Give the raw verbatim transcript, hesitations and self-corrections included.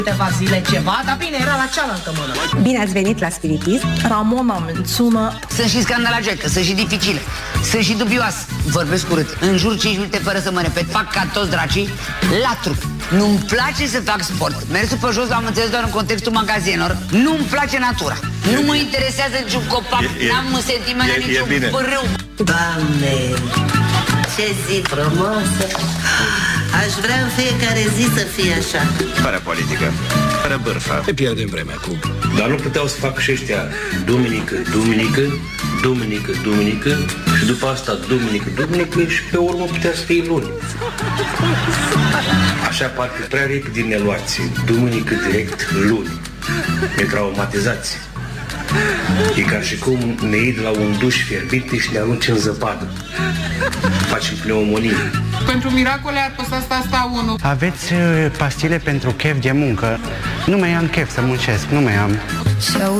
câteva zile ceva, dar bine, era la cealaltă mână. Bine ați venit la spiritism. Ramona mă sună. Sunt și scandalagecă, sunt și dificile, sunt și dubioasă. Vorbesc urât, în jur cinci minute fără să mă repet, fac ca toți dracii, latru. Nu-mi place să fac sport. Mersul pe jos l-am înțeles doar în contextul magazinelor. Nu-mi place natura. E, nu mă interesează niciun copac, n-am sentimente niciun pârâu. Doamne, ce zi frumoasă. Aș vrea în fiecare zi să fie așa. Fără politică, fără bârfă. Ne pierdem vremea cu. Dar nu puteau să facă și ăștia duminică, duminică, duminică, duminică și după asta duminică, duminică și pe urmă putea să fie luni. Așa parcă prea repede ne luați. Duminică direct luni. Ne traumatizați. E ca și cum ne iei de la un duș fierbinte și ne arunci în zăpadă. Facem pneumonie. Pentru miracole apăsați asta unu. Aveți pastile pentru chef de muncă? Nu mai am chef să muncesc, nu mai am.